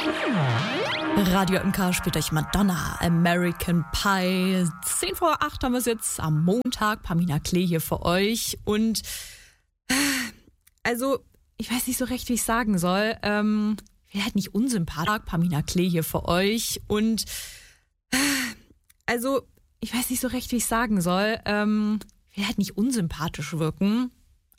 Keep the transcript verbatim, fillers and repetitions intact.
Radio M K spielt euch Madonna, American Pie. Zehn vor acht haben wir es jetzt am Montag. Pamina Klee hier für euch. Und also, ich weiß nicht so recht, wie ich sagen soll. Ähm, ich will halt nicht unsympathisch. Pamina Klee hier für euch. Und also, ich weiß nicht so recht, wie ich sagen soll. Ähm, ich will halt nicht unsympathisch wirken.